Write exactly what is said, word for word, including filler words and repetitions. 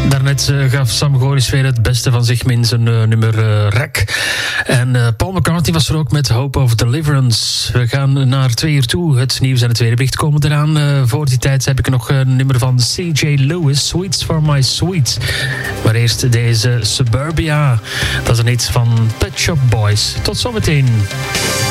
Daarnet uh, gaf Sam Goris weer het beste van zich in zijn uh, nummer uh, Rek. En uh, Paul McCartney was er ook met Hope of Deliverance. We gaan naar twee uur toe. Het nieuws en het weerbericht komen eraan. Uh, voor die tijd heb ik nog een nummer van C J Lewis, Sweets for My Sweet. Maar eerst deze Suburbia. Dat is een hit van Pet Shop Boys. Tot zometeen.